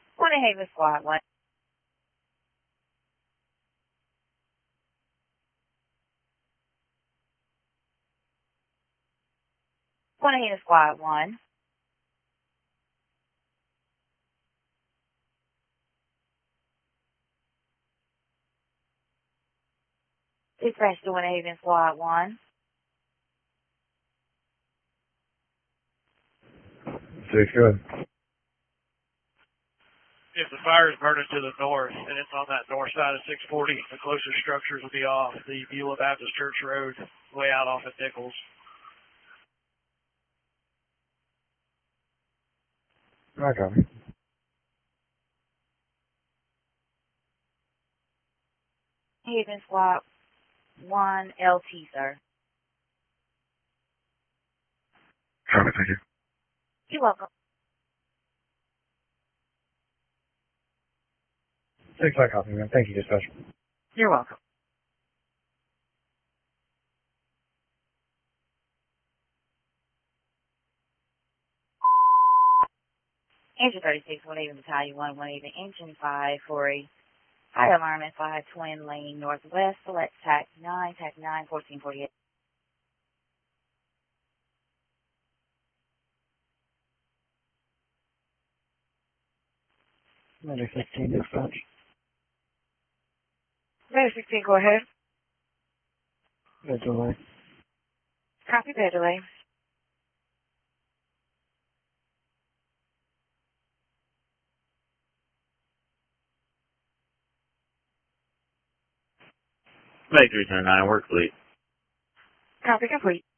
One Haven Squad 1. One Haven Squad 1. Dispatch to One Haven Squad 1. Good. If the fire is burning to the north and it's on that north side of 640, the closest structures will be off the Beulah Baptist Church Road, way out off at Nichols. I got it. Haven Squad 1 LT, sir. Copy, thank you. You're welcome. 6-5 copy, man. Thank you, dispatch. You're welcome. Engine 36, One Haven Battalion 1, One Haven Engine 5 for a high alarm at 5 Twin Lane Northwest. Select TAC 9, TAC 9, 1448. Medic 16, dispatch. Better 16, go ahead. Good delay. Copy, better delay. Make 309, work fleet. Copy complete.